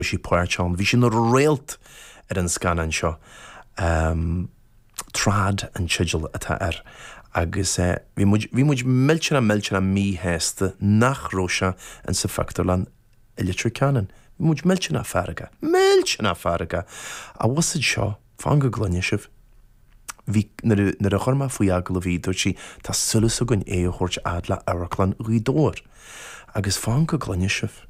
sí páirteán, bhí sin réalt an scanan seo trád an tsigil atá agus bhí muid miltena mí héasta nach róise an sa factorlan electric canan. Bhí muid miltena farga. A wasid seo, fán go glunne sibh, hí nar a chorma faoi agla bhí dúirt sí tá sulas a gon éochort adla Arachlan Rídór. Agus fán go glunne sibh,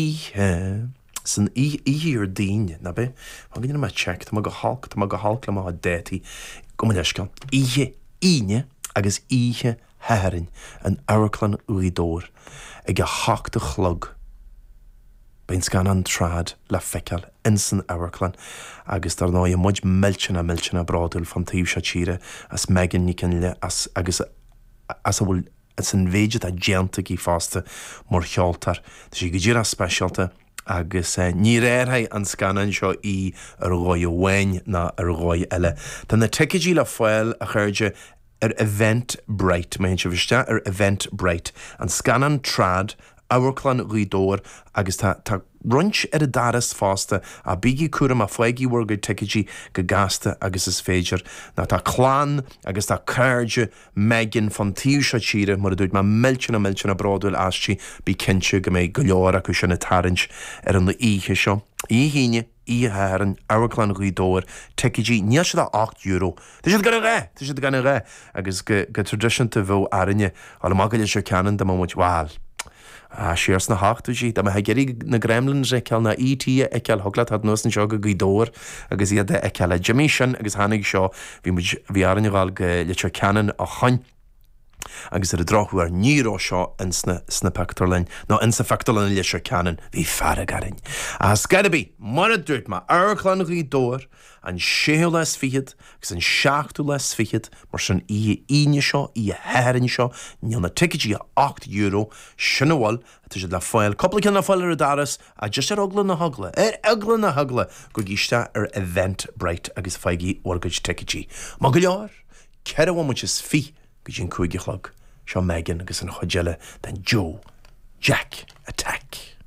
san ar daine, na be? Fán gine me check, tá go halk le má déti, go man eiscan. Ine agus herin an Arachlan Rídór ag a háachta chlog. Bain scan an trád le feiceal insan Arachlan agus dar ná muid miltena brádul fan taobh se tíre as megan ní cin le agus as a bhfuil san bhéidead a déanta í fásta mór cheoltar. Tá sí go dtír a speisialta agus ní réirtha an scanan seo í ar ghóid bhain na ar ghóid eile. Tá na teicidí le foiil a chuirde ar Eventbrite, mae hyn se bhiste ar Eventbrite. An scanan trád Arachlan Rídór agus tá runch ar a daras fásta a bígi cuaram a foiigi warga teicidí go gasta agus is féidir na tá chlán agus tá cairde megan fan tíú se tíre mar a dúid má miltena brádúil astí bí cinse go méid go leor acu sin na tarint ar an le ihe seo. Híine heran Arachlan Rídór teicidí níl se €8. Tá siad gan ré agus go tradiisianta bhó arinne á má go lei se ceanan de muid bháil. Siars na háchtú sí, da ha geirí na gremlins ceall na E.T. ceall hoglaat had nus an seo go Rídór agus iad ceall a Jimmy sin agus hánig seo bhí arinne bháil go le se ceanan a chain agus ar a drochú ar níró seo in sna pectorlainn, nó in sa factorlainn le se ceanan bhí fear garin. As gadabí, mar a dúirt má Arachlan Rídór an séo les fiad agus an seachtú les fiad mar sin ine seo, herin seo, níl na ticketí €8 sinna bhil tá siad le foiil. Coppla cin na foiil ar a daras a just ar ogla na hagla go gíiste ar Eventbrite agus feigi orgaid ticketí. Má go leor, ceir bhhaid is fi go dtín cúige chlog seo Megan agus an chodeile den Joe Jack Attack.